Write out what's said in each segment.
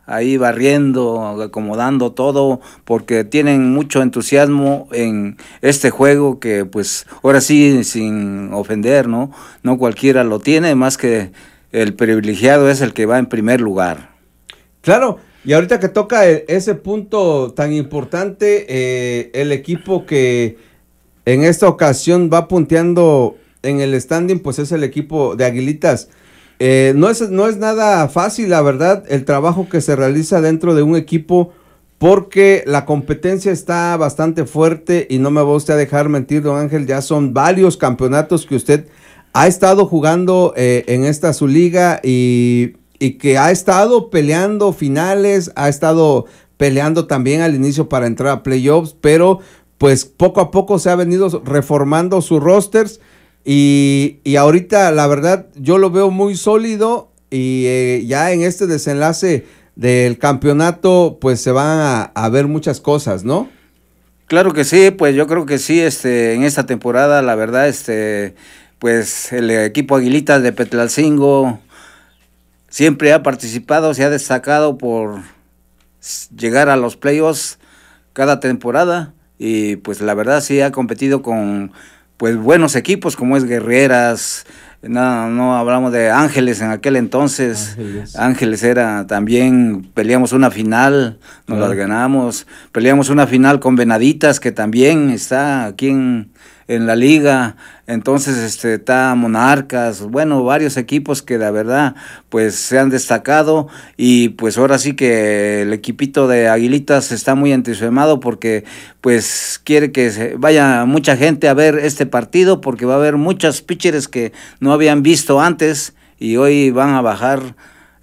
ahí barriendo, acomodando todo, porque tienen mucho entusiasmo en este juego que pues ahora sí, sin ofender, no cualquiera lo tiene, más que el privilegiado es el que va en primer lugar. Claro, y ahorita que toca ese punto tan importante, el equipo que en esta ocasión va punteando en el standing, pues es el equipo de Aguilitas. No es nada fácil, la verdad, el trabajo que se realiza dentro de un equipo, porque la competencia está bastante fuerte y no me va usted a dejar mentir, don Ángel, ya son varios campeonatos que usted ha estado jugando en esta su liga y que ha estado peleando finales, ha estado peleando también al inicio para entrar a playoffs, pero pues poco a poco se ha venido reformando sus rosters y ahorita la verdad yo lo veo muy sólido y ya en este desenlace del campeonato pues se van a ver muchas cosas, ¿no? Claro que sí, pues yo creo que sí, en esta temporada, la verdad, pues el equipo Aguilitas de Petlalcingo siempre ha participado, se ha destacado por llegar a los playoffs cada temporada y pues la verdad sí ha competido con pues buenos equipos como es Guerreras, no hablamos de Ángeles en aquel entonces. Ángeles era también, peleamos una final, nos la ganamos, peleamos una final con Venaditas que también está aquí en la liga, entonces está Monarcas, bueno, varios equipos que la verdad pues se han destacado y pues ahora sí que el equipito de Aguilitas está muy entusiasmado porque pues quiere que vaya mucha gente a ver este partido porque va a haber muchos pitchers que no habían visto antes y hoy van a bajar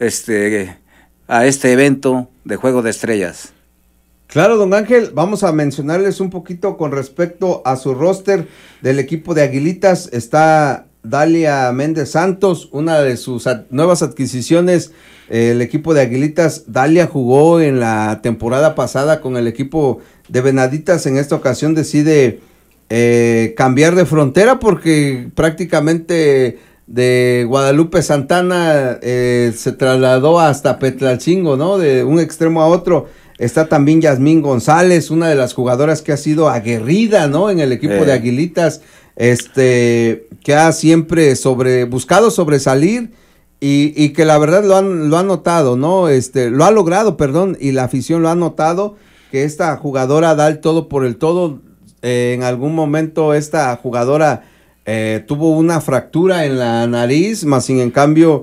a este evento de Juego de Estrellas. Claro, don Ángel, vamos a mencionarles un poquito con respecto a su roster del equipo de Aguilitas. Está Dalia Méndez Santos, una de sus nuevas adquisiciones. El equipo de Aguilitas, Dalia jugó en la temporada pasada con el equipo de Venaditas. En esta ocasión decide cambiar de frontera porque prácticamente de Guadalupe Santana se trasladó hasta Petlalcingo, ¿no? De un extremo a otro. Está también Yasmín González, una de las jugadoras que ha sido aguerrida, ¿no? En el equipo de Aguilitas, que ha siempre buscado sobresalir y que la verdad lo ha notado, ¿no? Lo ha logrado, perdón, y la afición lo ha notado, que esta jugadora da el todo por el todo. En algún momento esta jugadora tuvo una fractura en la nariz, más sin en cambio,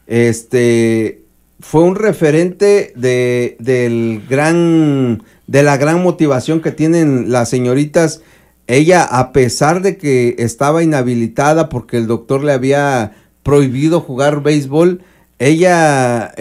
fue un referente de la gran motivación que tienen las señoritas. Ella, a pesar de que estaba inhabilitada porque el doctor le había prohibido jugar béisbol, ella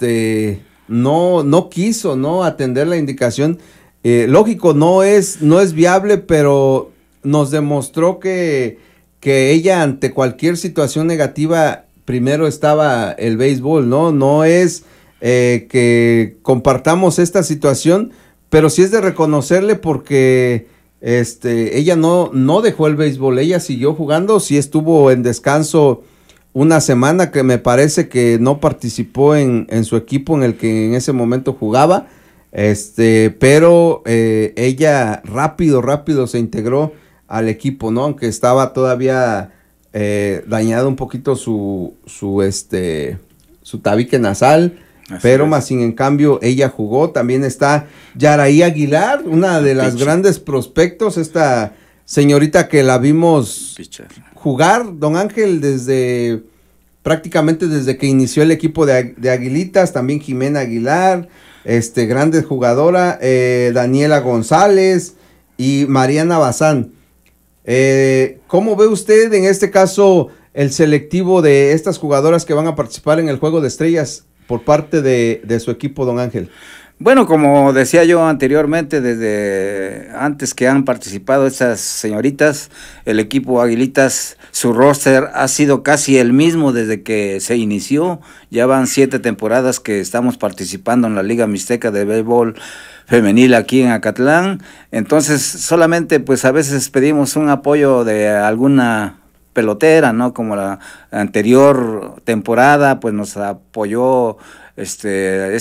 no quiso, ¿no?, atender la indicación. Lógico, no es viable, pero nos demostró que ella ante cualquier situación negativa primero estaba el béisbol, ¿no? No es que compartamos esta situación, pero sí es de reconocerle porque ella no dejó el béisbol, ella siguió jugando, sí estuvo en descanso una semana que me parece que no participó en su equipo en el que en ese momento jugaba, pero ella rápido se integró al equipo, ¿no? Aunque estaba todavía dañado un poquito su tabique nasal, pero más sin en cambio ella jugó. También está Yaraí Aguilar, una de las grandes prospectos, esta señorita que la vimos jugar, don Ángel, prácticamente desde que inició el equipo de Aguilitas. También Jimena Aguilar, grande jugadora, Daniela González y Mariana Bazán. ¿Cómo ve usted en este caso el selectivo de estas jugadoras que van a participar en el Juego de Estrellas por parte de su equipo, don Ángel? Bueno, como decía yo anteriormente, desde antes que han participado estas señoritas, el equipo Aguilitas, su roster ha sido casi el mismo desde que se inició. Ya van 7 temporadas que estamos participando en la Liga Mixteca de Béisbol Femenil aquí en Acatlán. Entonces, solamente pues a veces pedimos un apoyo de alguna pelotera, ¿no? Como la anterior temporada, pues nos apoyó